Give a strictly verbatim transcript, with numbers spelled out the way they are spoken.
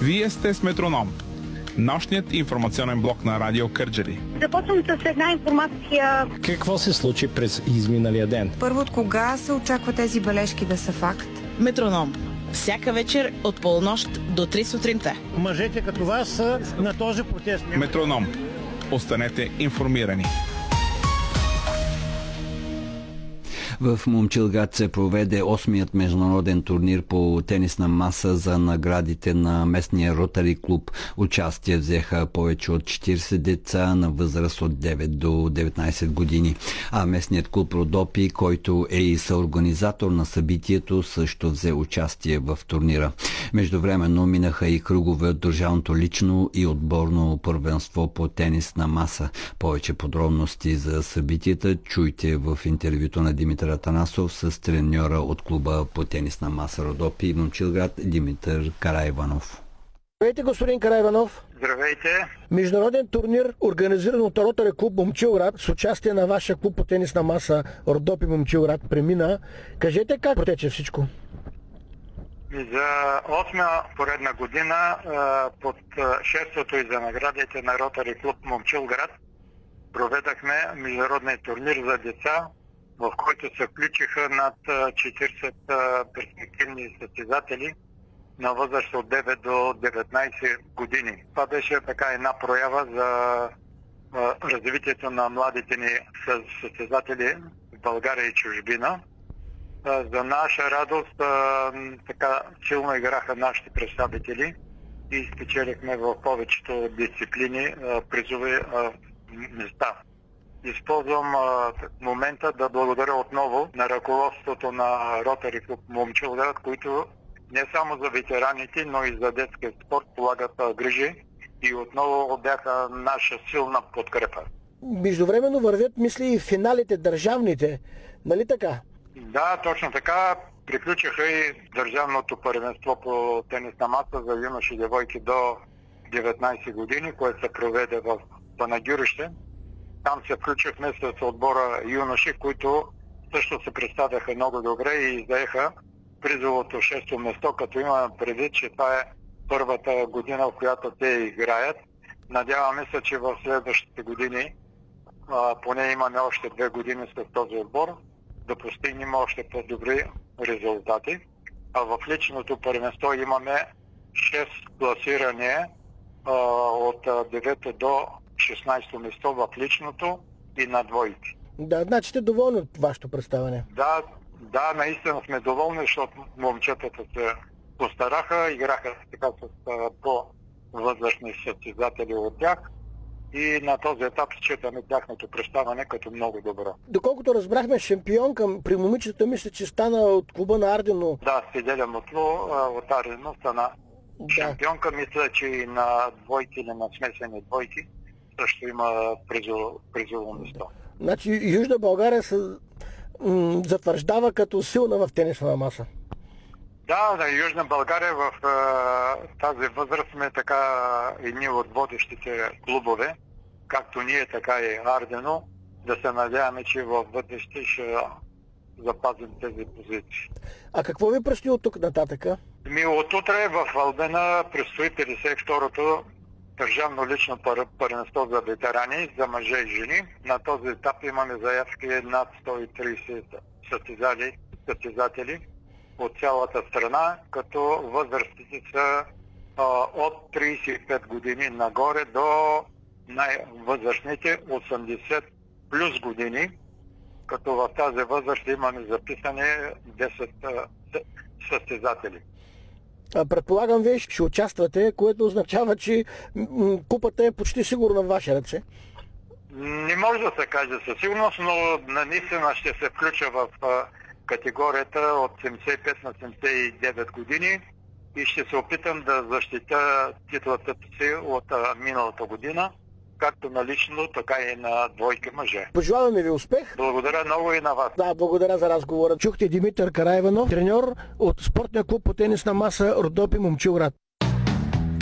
Вие сте с Метроном, нощният информационен блок на Радио Кърджали. Започвам с една информация. Какво се случи през изминалия ден? Първо, от кога се очаква тези бележки да са факт? Метроном. Всяка вечер от полунощ до три сутринта. Мъжете като вас са на този протест. Метроном. Останете информирани. В Момчилград се проведе осмият международен турнир по тенисна маса за наградите на местния Ротари клуб. Участие взеха повече от четирийсет деца на възраст от девет до деветнайсет години. А местният клуб Родопи, който е и съорганизатор на събитието, също взе участие в турнира. Междувременно минаха и кръгове от държавното лично и отборно първенство по тенисна маса. Повече подробности за събитията чуйте в интервюто на Димитър Атанасов с треньора от клуба по тенисна маса Родопи и Момчилград Димитър Караиванов. Здравейте, господин Караиванов. Здравейте. Международен турнир, организиран от Ротари клуб Момчилград с участие на вашия клуб по тенисна маса Родопи Момчилград премина. Кажете как протече всичко? За осма поредна година под шеството и за наградите на Ротари клуб Момчилград проведахме международен турнир за деца, в който се включиха над четирийсет перспективни състезатели на възраст от девет до деветнайсет години. Това беше така една проява за развитието на младите ни състезатели в България и чужбина. За наша радост така силно играха нашите представители и спечелихме в повечето дисциплини призови места. Използвам а, момента да благодаря отново на ръководството на Ротари клуб Момчилград, които не само за ветераните, но и за детския спорт полагат а, грижи и отново бяха наша силна подкрепа. Междувременно вървят, мисли, и финалите, държавните, нали така? Да, точно така. Приключиха и държавното първенство по тенисна маса за юноши и девойки до деветнайсет години, което се проведе в Панагюрище. Там се включихме с отбора юноши, които също се представяха много добре и заеха призовото шесто место, като има предвид, че това е първата година, в която те играят. Надяваме се, че в следващите години, а, поне имаме още две години с този отбор, да постигнем още по-добри резултати. А в личното първенство имаме шест класирания а, от девето до шестнайсето место в личното и на двойки. Да, значи сте доволни от вашето представяне? Да, да, наистина сме доволни, защото момчетата се постараха, играха така с по-възрастни състезатели от тях и на този етап считаме тяхното представяне като много добро. Доколкото разбрахме, шампионка при момичета мисля, че стана от клуба на Ардино. Да, Седеля Мотло от Ардино стана да. Шампионка, мисля, че и на двойки или на смесени двойки също има призово место. Значи Южна България се м- затвърждава като силна в тенисна маса. Да, на Южна България в е, тази възраст сме така едни от водещите клубове, както ние, така и Ардено, да се надяваме, че в бъдеще ще запазим тези позиции. А какво ви предстои от тук нататъка? Ми от утре в Албена предстои петдесет и второто държавно лично първенство за ветерани, за мъже и жени. На този етап имаме заявки над сто и трийсет състезатели, състезатели от цялата страна, като възрастите са а, от трийсет и пет години нагоре до най-възрастните осемдесет плюс години, като в тази възраст имаме записани десет а, състезатели. Предполагам, вие ще участвате, което означава, че м- купата е почти сигурна в ваши ръце. Не може да се каже със сигурност, но наистина ще се включа в а, категорията от седемдесет и пет на седемдесет и девет години и ще се опитам да защитя титлата си от а, миналата година, както на лично, така и на двойки мъже. Пожелаваме ви успех. Благодаря много и на вас. Да, благодаря за разговора. Чухте Димитър Караиванов, треньор от спортния клуб по тенисна маса Родопи Момчилград.